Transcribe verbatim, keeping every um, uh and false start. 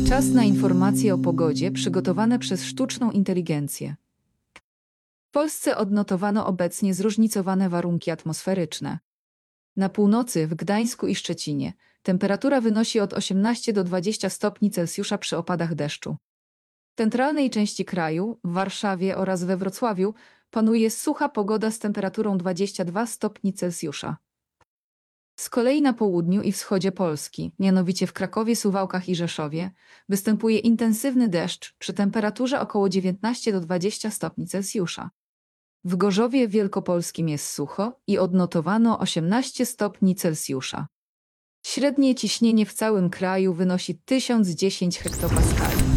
Czas na informacje o pogodzie przygotowane przez sztuczną inteligencję. W Polsce odnotowano obecnie zróżnicowane warunki atmosferyczne. Na północy, w Gdańsku i Szczecinie, temperatura wynosi od osiemnastu do dwudziestu stopni Celsjusza przy opadach deszczu. W centralnej części kraju, w Warszawie oraz we Wrocławiu, panuje sucha pogoda z temperaturą dwudziestu dwóch stopni Celsjusza. Z kolei na południu i wschodzie Polski, mianowicie w Krakowie, Suwałkach i Rzeszowie, występuje intensywny deszcz przy temperaturze około dziewiętnastu do dwudziestu stopni Celsjusza. W Gorzowie Wielkopolskim jest sucho i odnotowano osiemnaście stopni Celsjusza. Średnie ciśnienie w całym kraju wynosi tysiąc dziesięć hektopaskali.